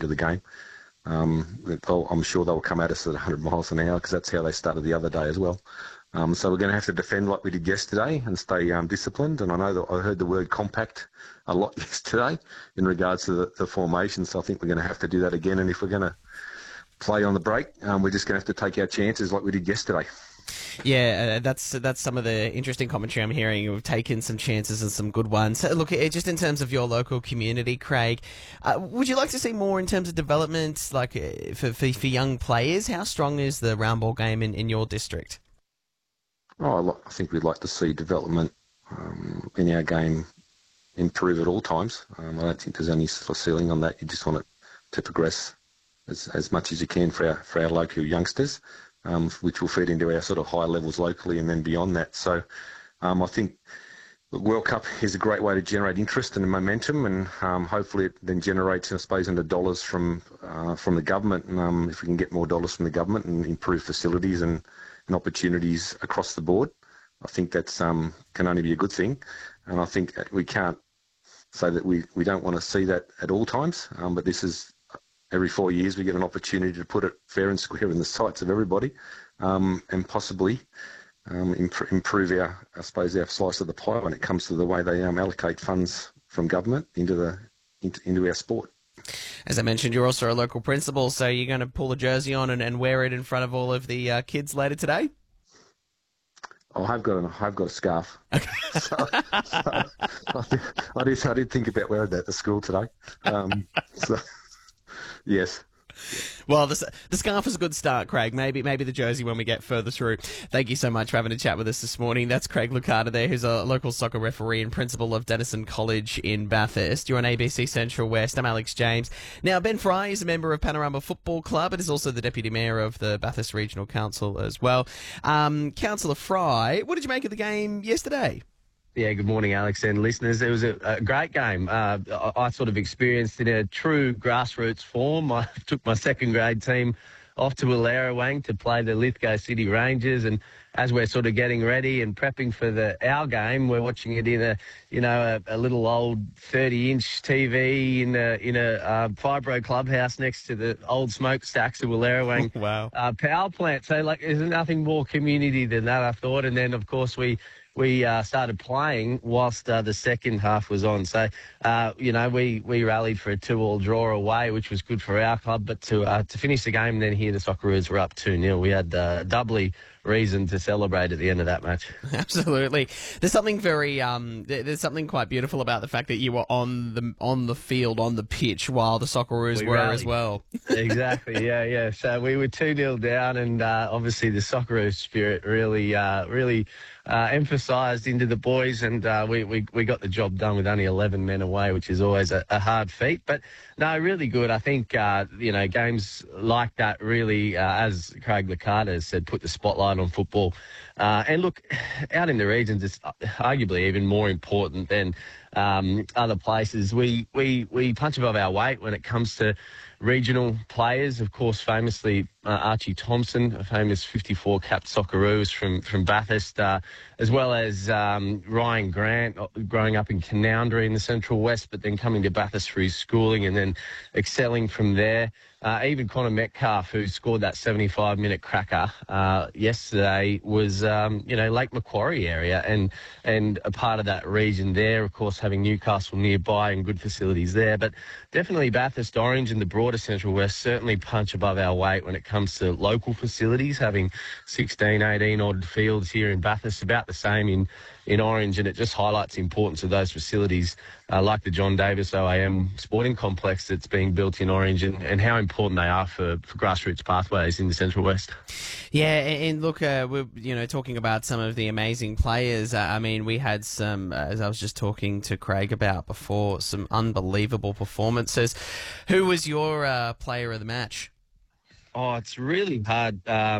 of the game. I'm sure they'll come at us at 100 miles an hour because that's how they started the other day as well. So we're going to have to defend like we did yesterday and stay disciplined. And I know that I heard the word compact a lot yesterday in regards to the formation. So I think we're going to have to do that again. And if we're going to play on the break, we're just going to have to take our chances like we did yesterday. Yeah, that's some of the interesting commentary I'm hearing. We've taken some chances and some good ones. Look, just in terms of your local community, Craig, would you like to see more in terms of development, like for young players? How strong is the round ball game in your district? I think we'd like to see development in our game improve at all times. I don't think there's any sort of ceiling on that. You just want it to progress as much as you can for our local youngsters, which will feed into our sort of high levels locally and then beyond that. So I think the World Cup is a great way to generate interest and momentum, and hopefully it then generates, I suppose, into dollars from the government. And if we can get more dollars from the government and improve facilities and opportunities across the board, I think that's can only be a good thing. And I think we can't say that we don't want to see that at all times, but this is every 4 years we get an opportunity to put it fair and square in the sights of everybody, and possibly improve our slice of the pie when it comes to the way they allocate funds from government into our sport. As I mentioned, you're also a local principal, so you're going to pull the jersey on and wear it in front of all of the kids later today? I've got a scarf. Okay. so I did think about wearing that to school today. Yes. Well, the scarf is a good start, Craig. Maybe the jersey when we get further through. Thank you so much for having a chat with us this morning. That's Craig Licata there, who's a local soccer referee and principal of Denison College in Bathurst. You're on ABC Central West. I'm Alex James. Now, Ben Fry is a member of Panorama Football Club and is also the Deputy Mayor of the Bathurst Regional Council as well. Councillor Fry, what did you make of the game yesterday? Yeah, good morning, Alex and listeners. It was a great game. I sort of experienced in a true grassroots form. I took my second grade team off to Wallerawang to play the Lithgow City Rangers, and as we're sort of getting ready and prepping for our game, we're watching it in a little old 30-inch TV in a fibro clubhouse next to the old smokestacks of Wallerawang. Wow. Power plant. So there's nothing more community than that, I thought. And then of course we started playing whilst the second half was on. So, we rallied for a 2-2 draw away, which was good for our club. But to finish the game and then hear the Socceroos were up 2-0, we had doubly reason to celebrate at the end of that match. Absolutely. There's something there's something quite beautiful about the fact that you were on the field, on the pitch, while the Socceroos were rallied as well. Exactly, yeah. So we were 2-0 down, and obviously the Socceroos spirit really emphasised into the boys, and we got the job done with only 11 men away, which is always a hard feat. But no, really good. I think games like that really, as Craig Licata has said, put the spotlight on football. And look, out in the regions, it's arguably even more important than other places. We punch above our weight when it comes to regional players. Of course, famously Archie Thompson, a famous 54-capped Socceroos from Bathurst, as well as Ryan Grant, growing up in Canoundra in the Central West, but then coming to Bathurst for his schooling and then excelling from there. Even Connor Metcalf, who scored that 75-minute cracker yesterday, was Lake Macquarie area and a part of that region there. Of course, having Newcastle nearby and good facilities there, but definitely Bathurst Orange and the broader Central West certainly punch above our weight when it comes to local facilities. Having 16, 18 odd fields here in Bathurst, about the same in Orange, and it just highlights the importance of those facilities like the John Davis OAM sporting complex that's being built in Orange, and how important they are for grassroots pathways in the Central West. Yeah, and look, we're talking about some of the amazing players. We had some, as I was just talking to Craig about before, some unbelievable performances. Who was your player of the match? Oh, it's really hard.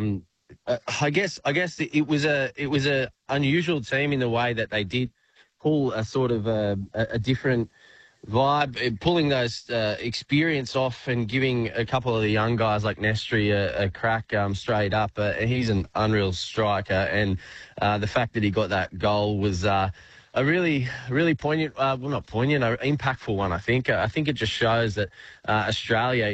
I guess it was a unusual team in the way that they did pull a sort of a different vibe, pulling those experience off and giving a couple of the young guys like Nestri a crack straight up. He's an unreal striker, and the fact that he got that goal was a really poignant, not poignant, impactful one, I think. I think it just shows that Australia